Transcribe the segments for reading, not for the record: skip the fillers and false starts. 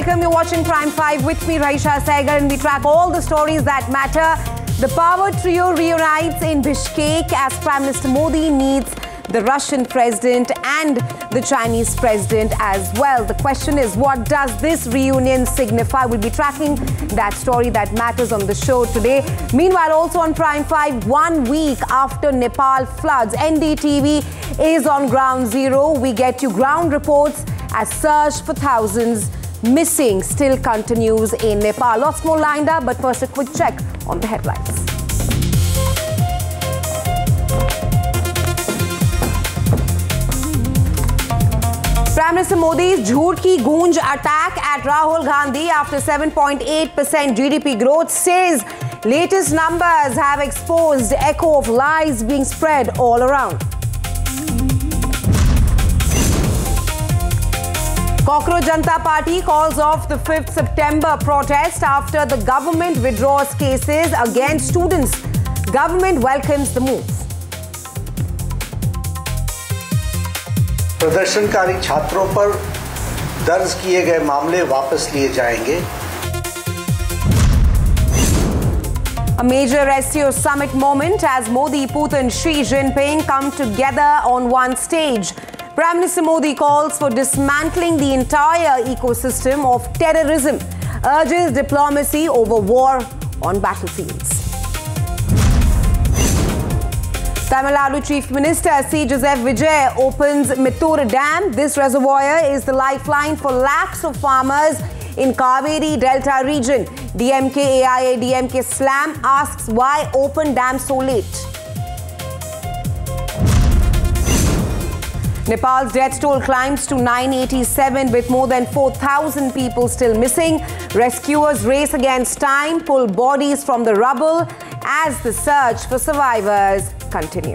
welcome. You're watching Prime 5 with me, Raisha Saigal, and we track all the stories that matter. The power trio reunites in Bishkek as Prime Minister Modi meets the Russian president and the Chinese president as well. The question is, what does this reunion signify? We'll be tracking that story that matters on the show today. Meanwhile, also on Prime 5, 1 week after Nepal floods, NDTV is on ground zero. We get you ground reports as search for thousands missing still continues in Nepal. Lots more lined up, but first a quick check on the headlines. Prime Minister Modi's Jhoot Ki Goonj attack at Rahul Gandhi after 7.8% GDP growth says latest numbers have exposed echo of lies being spread all around. Cockroach Janata Party calls off the 5th September protest after the government withdraws cases against students. Government welcomes the move. प्रदर्शनकारी छात्रों पर दर्ज किए गए मामले वापस लिए जाएंगे. A major SCO summit moment as Modi, Putin, Xi Jinping come together on one stage. Prime Minister Modi calls for dismantling the entire ecosystem of terrorism, urges diplomacy over war on battlefields. Tamil Nadu Chief Minister C. Joseph Vijay opens Mittur Dam. This reservoir is the lifeline for lakhs of farmers in Kaveri Delta region. DMK AIA DMK SLAM asks why open dam so late. Nepal's death toll climbs to 987 with more than 4,000 people still missing. Rescuers race against time, pull bodies from the rubble as the search for survivors continue.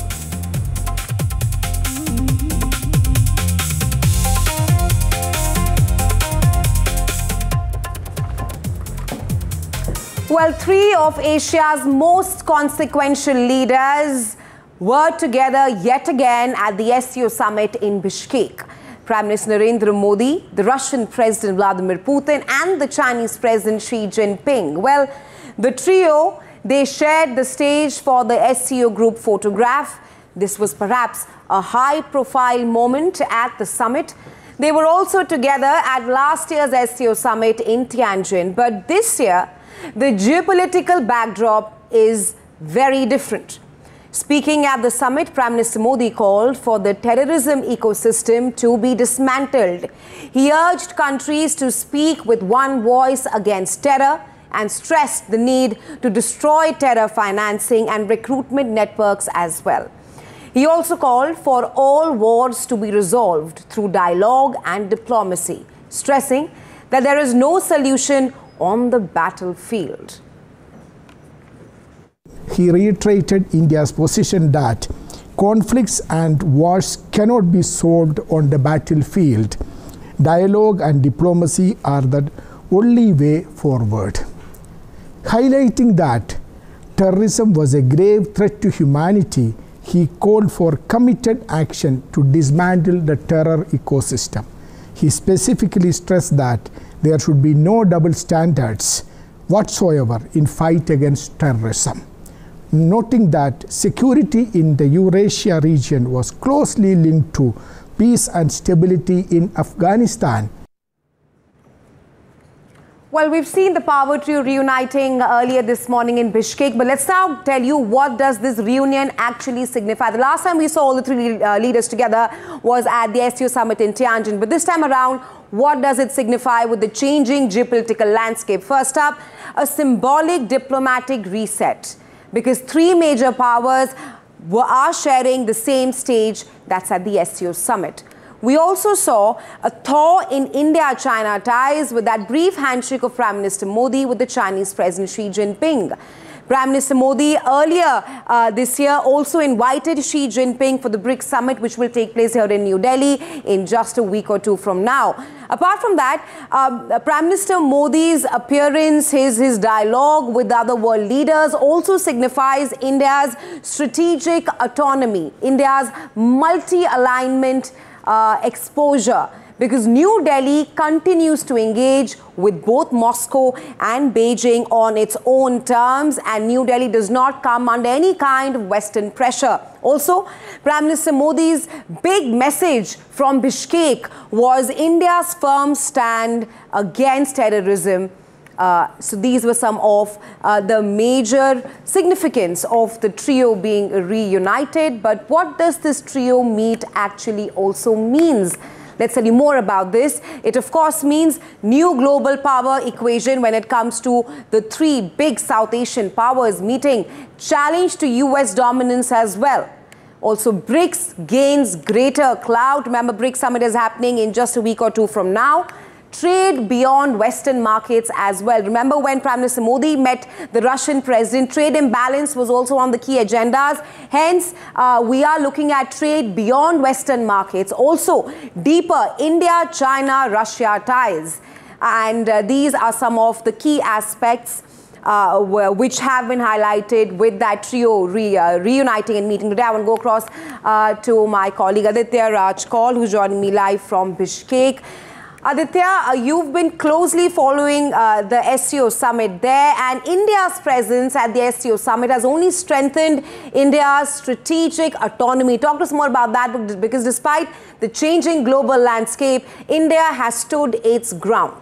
Well, 3 of Asia's most consequential leaders were together yet again at the SCO summit in Bishkek. Prime Minister Narendra Modi, the Russian President Vladimir Putin and the Chinese President Xi Jinping. Well, the trio, they shared the stage for the SCO group photograph. This was perhaps a high-profile moment at the summit. They were also together at last year's SCO summit in Tianjin. But this year, the geopolitical backdrop is very different. Speaking at the summit, Prime Minister Modi called for the terrorism ecosystem to be dismantled. He urged countries to speak with one voice against terror and stressed the need to destroy terror financing and recruitment networks as well. He also called for all wars to be resolved through dialogue and diplomacy, stressing that there is no solution on the battlefield. He reiterated India's position that conflicts and wars cannot be solved on the battlefield. Dialogue and diplomacy are the only way forward. Highlighting that terrorism was a grave threat to humanity, he called for committed action to dismantle the terror ecosystem. He specifically stressed that there should be no double standards whatsoever in fight against terrorism, noting that security in the Eurasia region was closely linked to peace and stability in Afghanistan. Well, we've seen the power trio reuniting earlier this morning in Bishkek, but let's now tell you what does this reunion actually signify. The last time we saw all the 3 leaders together was at the SCO summit in Tianjin, but this time around, what does it signify with the changing geopolitical landscape? First up, a symbolic diplomatic reset, because 3 major powers are sharing the same stage, that's at the SCO summit. We also saw a thaw in India-China ties with that brief handshake of Prime Minister Modi with the Chinese President Xi Jinping. Prime Minister Modi earlier this year also invited Xi Jinping for the BRICS summit, which will take place here in New Delhi in just a week or 2 from now. Apart from that, Prime Minister Modi's appearance, his dialogue with other world leaders also signifies India's strategic autonomy, India's multi-alignment exposure. because New Delhi continues to engage with both Moscow and Beijing on its own terms, and New Delhi does not come under any kind of Western pressure. Also, Prime Minister Modi's big message from Bishkek was India's firm stand against terrorism. So these were some of the major significance of the trio being reunited. But what does this trio meet actually also means? Let's tell you more about this. It, of course, means new global power equation when it comes to the three big South Asian powers meeting. Challenge to US dominance as well. Also, BRICS gains greater clout. Remember, BRICS summit is happening in just a week or two from now. Trade beyond Western markets as well. Remember when Prime Minister Modi met the Russian president, trade imbalance was also on the key agendas. Hence, we are looking at trade beyond Western markets. Also, deeper India-China-Russia ties. And these are some of the key aspects which have been highlighted with that trio reuniting and meeting today. I want to go across to my colleague Aditya Rajkol, who's joining me live from Bishkek. Aditya, you've been closely following the SCO summit there, and India's presence at the SCO summit has only strengthened India's strategic autonomy. Talk to us more about that, because despite the changing global landscape, India has stood its ground.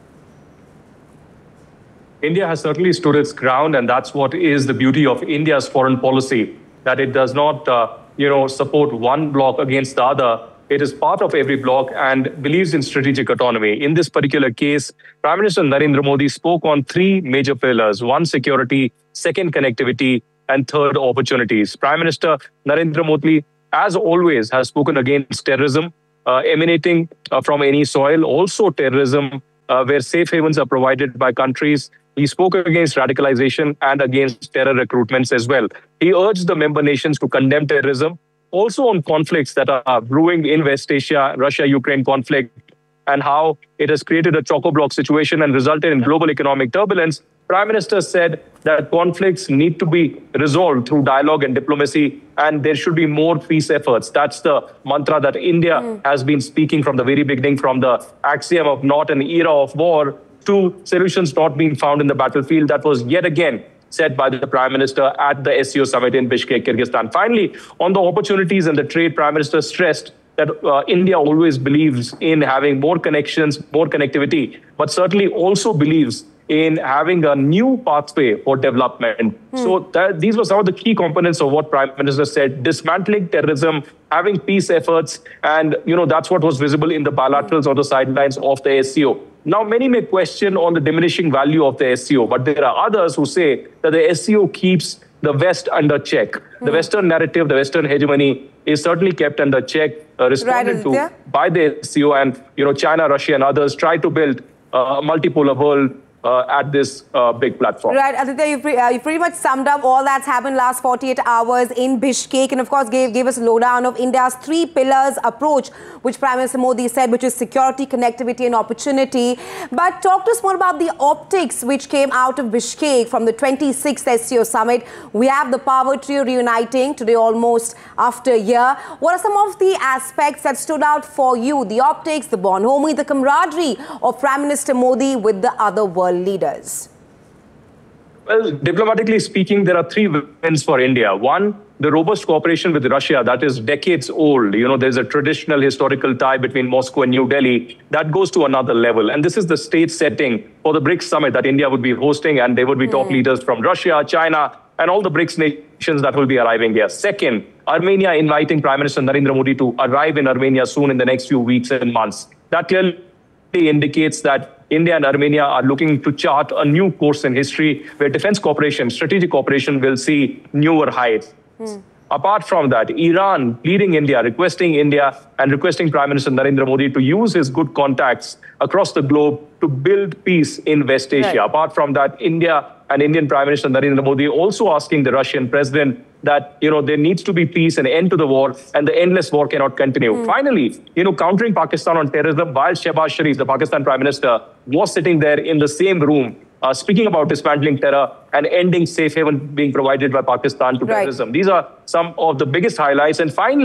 India has certainly stood its ground, and that's what is the beauty of India's foreign policy, that it does not support one bloc against the other. It is part of every bloc and believes in strategic autonomy. In this particular case, Prime Minister Narendra Modi spoke on three major pillars: one, security; second, connectivity; and third, opportunities. Prime Minister Narendra Modi, as always, has spoken against terrorism emanating from any soil, also terrorism where safe havens are provided by countries. He spoke against radicalization and against terror recruitments as well. He urged the member nations to condemn terrorism, also on conflicts that are brewing in West Asia, Russia-Ukraine conflict, and how it has created a choco-block situation and resulted in global economic turbulence. Prime Minister said that conflicts need to be resolved through dialogue and diplomacy, and there should be more peace efforts. That's the mantra that India has been speaking from the very beginning, from the axiom of not an era of war to solutions not being found in the battlefield. That was yet again said by the Prime Minister at the SCO summit in Bishkek, Kyrgyzstan. Finally, on the opportunities and the trade, Prime Minister stressed that India always believes in having more connections, more connectivity, but certainly also believes in having a new pathway for development. So these were some of the key components of what Prime Minister said: dismantling terrorism, having peace efforts, and that's what was visible in the bilaterals or the sidelines of the SCO. Now, many may question on the diminishing value of the SCO, but there are others who say that the SCO keeps the West under check. The Western narrative, the Western hegemony is certainly kept under check, responded to by the SCO, and China, Russia, and others try to build a multipolar world at this big platform. Right, Aditya, you pretty much summed up all that's happened last 48 hours in Bishkek, and of course gave us a lowdown of India's three pillars approach, which Prime Minister Modi said, which is security, connectivity, and opportunity. But talk to us more about the optics which came out of Bishkek from the 26th SCO summit. We have the power trio reuniting today almost after a year. What are some of the aspects that stood out for you? The optics, the bonhomie, the camaraderie of Prime Minister Modi with the other world leaders? Well, diplomatically speaking, there are three wins for India. One, the robust cooperation with Russia that is decades old. There's a traditional historical tie between Moscow and New Delhi that goes to another level. And this is the stage setting for the BRICS summit that India would be hosting, and there would be top leaders from Russia, China, and all the BRICS nations that will be arriving here. Second, Armenia inviting Prime Minister Narendra Modi to arrive in Armenia soon in the next few weeks and months. That clearly indicates that India and Armenia are looking to chart a new course in history where defense cooperation, strategic cooperation will see newer heights. Apart from that, Iran leading India, requesting India and requesting Prime Minister Narendra Modi to use his good contacts across the globe to build peace in West Asia. Right. Apart from that, India and Indian Prime Minister Narendra Modi also asking the Russian president that, there needs to be peace and end to the war, and the endless war cannot continue. Finally, countering Pakistan on terrorism, while Shehbaz Sharif, the Pakistan Prime Minister, was sitting there in the same room, speaking about dismantling terror and ending safe haven being provided by Pakistan to terrorism. These are some of the biggest highlights. And finally,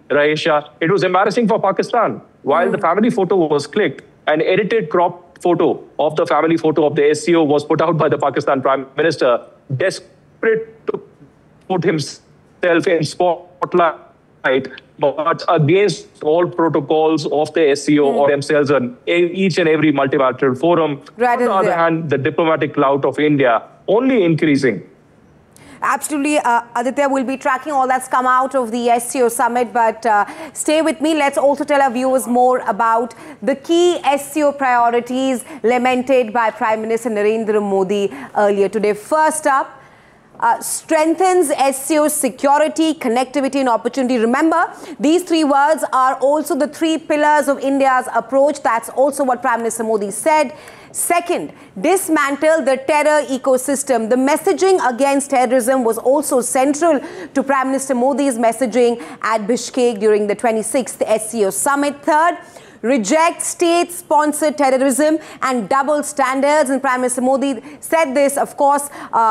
Raisha. It was embarrassing for Pakistan. While the family photo was clicked, an edited cropped photo of the family photo of the SCO was put out by the Pakistan Prime Minister, desperate to put himself in spotlight, but against all protocols of the SCO or themselves on each and every multilateral forum. Right. On the other hand, the diplomatic clout of India only increasing. Absolutely, Aditya, will be tracking all that's come out of the SCO summit, but stay with me. Let's also tell our viewers more about the key SCO priorities lamented by Prime Minister Narendra Modi earlier today. First up, strengthens SCO security, connectivity and opportunity. Remember, these three words are also the three pillars of India's approach. That's also what Prime Minister Modi said. Second, dismantle the terror ecosystem. The messaging against terrorism was also central to Prime Minister Modi's messaging at Bishkek during the 26th SCO summit. Third, reject state-sponsored terrorism and double standards. And Prime Minister Modi said this, of course,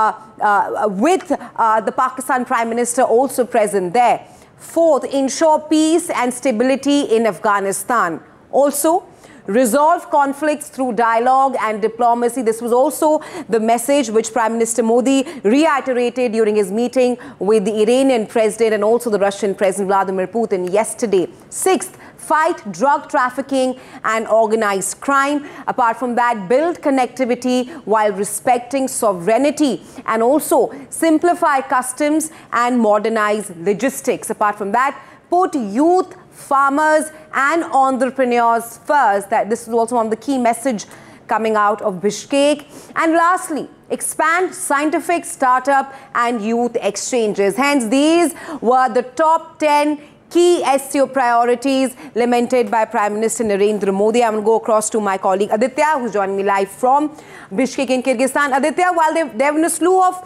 with the Pakistan Prime Minister also present there. Fourth, ensure peace and stability in Afghanistan. Also, resolve conflicts through dialogue and diplomacy. This was also the message which Prime Minister Modi reiterated during his meeting with the Iranian president and also the Russian President Vladimir Putin yesterday. Sixth, fight drug trafficking and organized crime. Apart from that, build connectivity while respecting sovereignty and also simplify customs and modernize logistics. Apart from that, put youth, farmers and entrepreneurs first. That this is also one of the key message coming out of Bishkek. And lastly, expand scientific, startup and youth exchanges. Hence, these were the top 10 key SCO priorities lamented by Prime Minister Narendra Modi. I'm going to go across to my colleague Aditya, who's joining me live from Bishkek in Kyrgyzstan. Aditya, while there have been a slew of